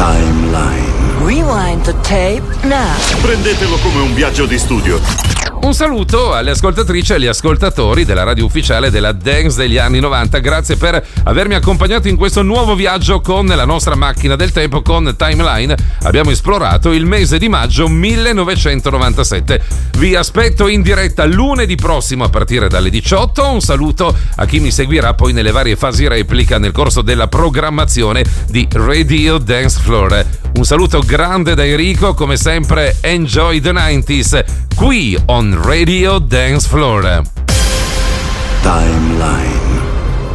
Timeline. Rewind the tape now. Prendetelo come un viaggio di studio. Un saluto alle ascoltatrici e agli ascoltatori della radio ufficiale della dance degli anni 90. Grazie per avermi accompagnato in questo nuovo viaggio con la nostra macchina del tempo, con Timeline. Abbiamo esplorato il mese di maggio 1997. Vi aspetto in diretta lunedì prossimo a partire dalle 18. Un saluto a chi mi seguirà poi nelle varie fasi replica nel corso della programmazione di Radio Dance Floor. Un saluto grande da Enrico, come sempre enjoy the 90s qui on Radio Dance Floor. Timeline.